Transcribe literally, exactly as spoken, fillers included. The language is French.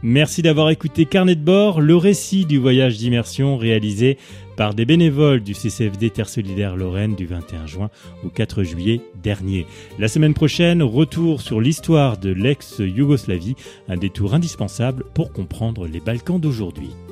Merci d'avoir écouté Carnet de bord, le récit du voyage d'immersion réalisé par des bénévoles du C C F D Terre Solidaire Lorraine du vingt et un juin au quatre juillet dernier. La semaine prochaine, retour sur l'histoire de l'ex-Yougoslavie, un détour indispensable pour comprendre les Balkans d'aujourd'hui.